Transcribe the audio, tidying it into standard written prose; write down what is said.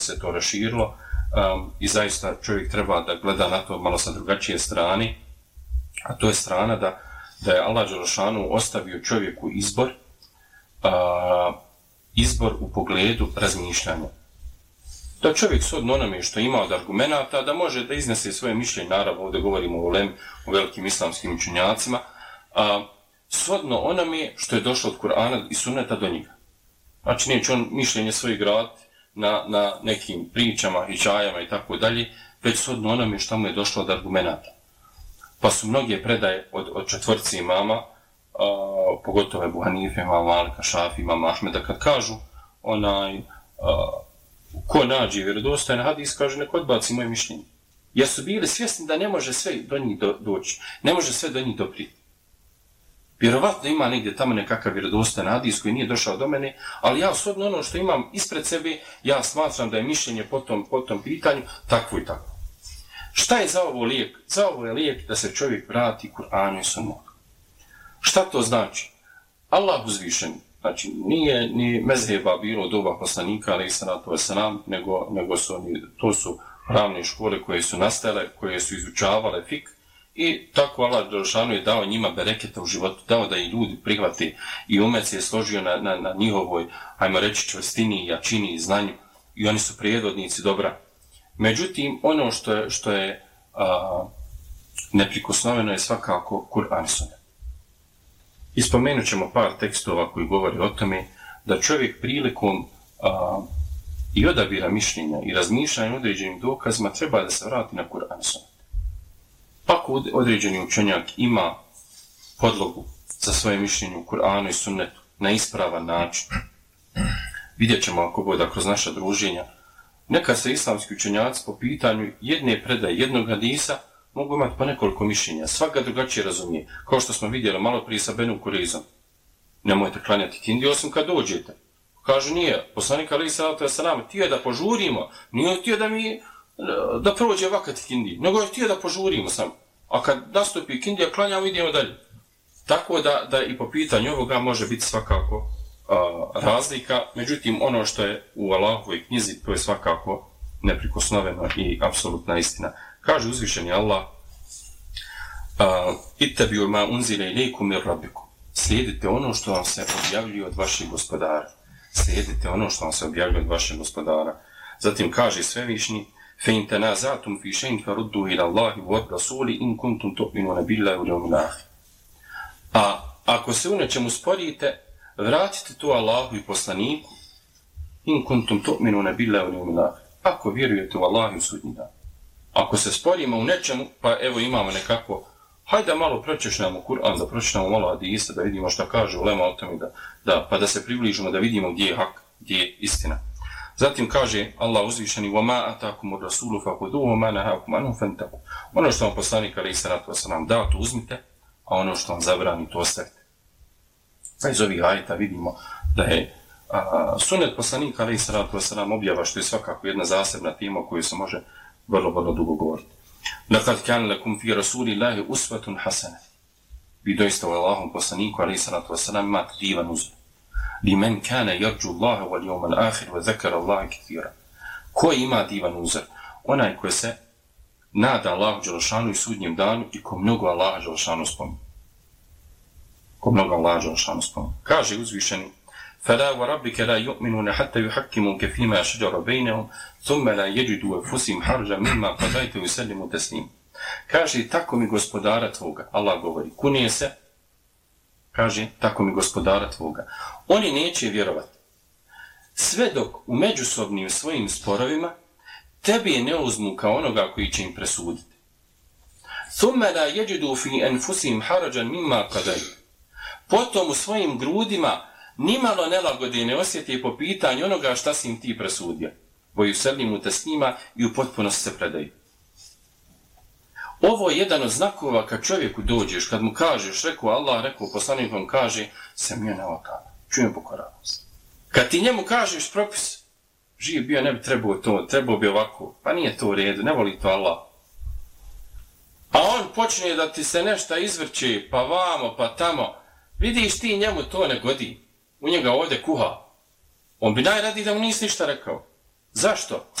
se to raširilo i zaista čovjek treba da gleda na to malo sa drugačije strane, a to je strana da je Allah dželešanu ostavio čovjeku izbor u pogledu razmišljanja. Da čovjek shodno onome što ima od argumenata, da može da iznese svoje mišljenje, naravno ovdje govorimo o velikim islamskim učenjacima, shodno onome što je došlo od Kur'ana i Sunneta do njega. Znači neće on mišljenje svoje graditi na nekim pričama, hikajama i tako dalje, već shodno onome što mu je došlo od argumenata. Pa su mnoge predaje od četvrtci imama, pogotovo Ebu Hanife, imama Malika, Šafi, imama Ahmeda, kad kažu ko nađe vjerodostojan hadis, kaže nek odbaci moje mišljenje. Jer su bili svjesni da ne može sve do njih doći, ne može sve do njih doprijeti. Vjerovatno ima negdje tamo nekakav vjerodostojan hadis koji nije došao do mene, ali ja shodno ono što imam ispred sebe, ja smatram da je mišljenje po tom pitanju takvo i takvo. Šta je za ovo lijek? Za ovo je lijek da se čovjek vrati Kur'anu i Sunnetu. Šta to znači? Allah uzvišen, znači nije ni mezheba bilo doba poslanika, alejhi salatu vesselam, nego to su pravne škole koje su nastale, koje su izučavale fik i tako Allah dželešanu je dao njima bereketa u životu, dao da i ljudi prihvate i umet se je složio na njihovoj, ajmo reći, čvrstini, jačini i znanju i oni su prijedodnici dobra. Međutim, ono što je neprikosnoveno je svakako Kur'an i Sunnet. I spomenut ćemo par tekstova koji govori o tome da čovjek prilikom i odabira mišljenja i razmišljanja određenim dokazima treba da se vrati na Kur'an i Sunnet. Ako određeni učenjak ima podlogu za svoje mišljenje u Kur'anu i Sunnetu na ispravan način, vidjet ćemo ako bude kroz naša druženja, neka se islamski učenjaci po pitanju jedne predaje, jednog hadisa, mogu imati po nekoliko mišljenja, svaka drugačije razumije. Kao što smo vidjeli malo prije sa Benu Kureizom. Nemojte klanjati kindiju osim kad dođete. Kaže nije, poslanik alejhi salatu vesselam htio da požurimo, nije htio da prođe vakat kindiji, nego je htio da požurimo samo. A kad nastupi kindija, klanjamo, idemo dalje. Tako da i po pitanju ovoga može biti svakako razlika, međutim ono što je u Allahovoj knjizi, to je svakako neprikosnoveno i apsolutna istina. Kaže uzvišeni Allah, ittabi'u ma unzila ilaykum min rabbikum. Slijedite ono što vam se objavljuje od vašeg gospodara. Slijedite ono što vam se objavljuje od vašeg gospodara. Zatim kaže Svevišnji, fa in tanaza'tum fi shay'in farudduhu ila Allahi wa rasuli in kuntum tu'minuna billahi wal yawmil akhir. A ako se u nečemu sporite, vratite to Allahu i poslaniku in kuntum tu'minuna billahi wal yawmil akhir. Ako vjerujete u Allahu i sudnji dan. Ako se sporimo u nečemu, pa evo imamo nekako, hajde malo pročešljamo Kur'an, da pročešljamo malo hadisa, da vidimo šta kaže ulema o tome, pa da se približimo, da vidimo gdje je hak, gdje je istina. Zatim kaže Allah uzvišeni, وَمَا أَتَاكُمُ الرَّسُولُ فَخُذُوهُ وَمَا نَهَاكُمْ عَنْهُ فَانْتَهُوا. Ono što vam poslanik alejhi salatu vesselam da, to uzmite, a ono što vam zabrani, to ostavite. Pa iz ovih ajeta vidimo da je sunnet poslanika alejhi salatu vesselam objava, što je svakako jedna zasebna tema o kojoj se može vrlo dugo govoriti. Laqad kana lakum fi rasulillahi uswatun hasana. Vi doista u Allahom poslaniku alejhi salatu vesselam imate divan uzor. Liman kana yarju Allaha wal yawmal akhir wa dhakara Allaha katira. Ko ima divan uzor? Onaj koji se nada Allahu dželešanu i sudnjem danu i ko mnogo Allaha dželešanu spominje. Kaže uzvišeni, فَلَا وَرَبِّكَ لَا يُؤْمِنُونَ حَتَّى يُحَكِّمُوكَ فِيمَا شَجَرَ بَيْنَهُمْ ثُمَّ لَا يَجِدُوا أَنفُسَهُمْ حَرَجًا مِمَّا قَضَيْتَ وَيُسَلِّمُوا تَسْلِيمًا. Kaže, tako mi gospodara tvoga, Allah govori, kunije se, kaže, tako mi gospodara tvoga. Oni neće vjerovati. Sve dok u međusobnim svojim sporovima tebi ne uzmu kao onoga koji će im presuditi. ثُمَّ لَا يَجِدُوا فِي أَنفُسِهِمْ حَرَجًا مِمَّا قَضَيْتَ. Potom u svojim grudima nimalo nelagode ne osjeti po pitanju onoga šta si im ti presudio. وَيُسَلِّمُوا تَسْلِيمًا i u potpunosti se predaju. Ovo je jedan od znakova kad čovjeku dođeš, kad mu kažeš, rekao Allah, rekao poslanik vam kaže, sam je nevakana, čujem pokoravanost. Kad ti njemu kažeš propis, živ bio, ne bi trebao to, trebao bi ovako, pa nije to u redu, ne voli to Allah. A on počne da ti se nešto izvrće, pa vamo, pa tamo, vidiš ti njemu to ne godi, u njega ovdje kuha. On bi najradiji da mu nisi ništa rekao. Zašto?